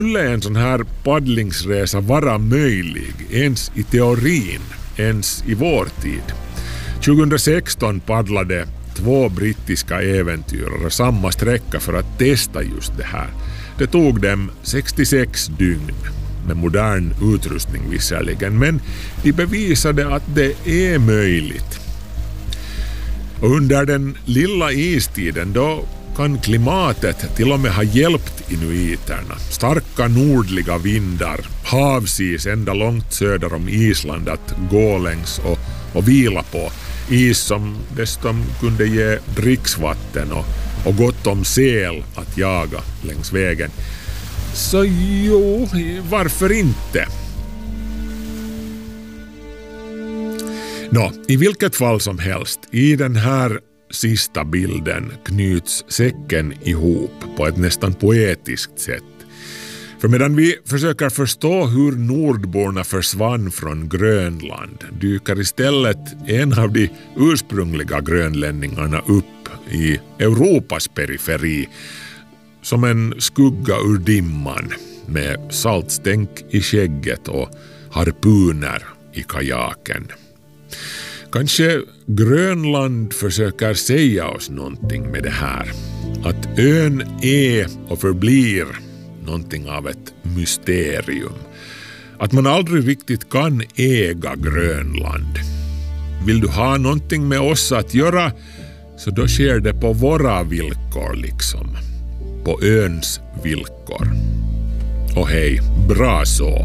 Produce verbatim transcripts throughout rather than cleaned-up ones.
Skulle en sån här paddlingsresa vara möjlig ens i teorin, ens i vår tid? tjugohundrasexton paddlade två brittiska äventyrare samma sträcka för att testa just det här. Det tog dem sextiosex dygn med modern utrustning visserligen, men de bevisade att det är möjligt. Och under den lilla istiden då kan klimatet till och med ha hjälpt inuiterna. Starka nordliga vindar, havsis ända långt söder om Island att gå längs och, och vila på. Is som dessutom kunde ge dricksvatten och, och gott om säl att jaga längs vägen. Så jo, varför inte? Nå, i vilket fall som helst, i den här sista bilden knyts säcken ihop på ett nästan poetiskt sätt. För medan vi försöker förstå hur nordborna försvann från Grönland dyker istället en av de ursprungliga grönlänningarna upp i Europas periferi som en skugga ur dimman med saltstänk i skägget och harpuner i kajaken. Kanske Grönland försöker säga oss någonting med det här. Att ön är och förblir någonting av ett mysterium. Att man aldrig riktigt kan äga Grönland. Vill du ha någonting med oss att göra, så då sker det på våra villkor liksom. På öns villkor. Och hej, bra så.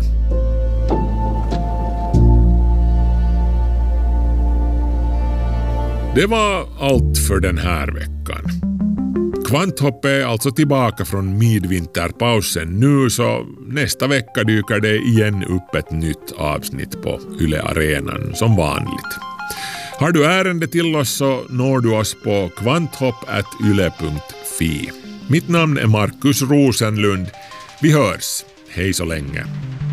Det var allt för den här veckan. Kvanthopp är alltså tillbaka från midvinterpausen nu, så nästa vecka dyker det igen upp ett nytt avsnitt på Yle Arenan som vanligt. Har du ärende till oss så når du oss på kvanthopp at yle punkt fi. Mitt namn är Markus Rosenlund. Vi hörs. Hej så länge.